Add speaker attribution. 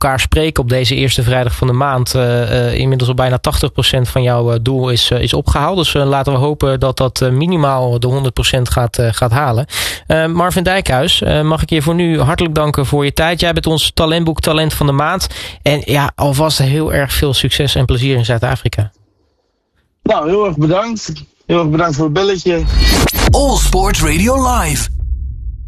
Speaker 1: elkaar spreken op deze eerste vrijdag van de maand inmiddels al bijna 80% van jouw doel is opgehaald. Dus laten we hopen dat dat minimaal de 100% gaat halen. Marvin Dijkhuis, mag ik je voor nu hartelijk danken voor je tijd. Jij bent ons talentboek Talent van de Maand. En ja, alvast heel erg veel succes en plezier in Zuid-Afrika.
Speaker 2: Nou, heel erg bedankt. Heel erg bedankt voor het belletje.
Speaker 3: All Sports Radio Live.